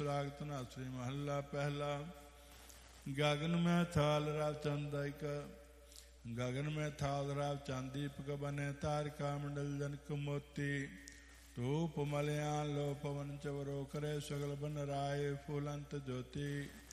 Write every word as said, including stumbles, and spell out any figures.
ਸੁਰਾਗ ਧਨਾਸਰੀ ਮਹੱਲਾ ਪਹਿਲਾ। ਗਗਨ ਮੈਂ ਥਾਲ ਰਾਵ ਚੰਦਾਇਕ, ਗगन में थाल राव चांद दीपक बने, तारिका मंडल जनक मोती, धूप मलयान लो पवन चवरो करे, सगल बन राय फूलंत ज्योति।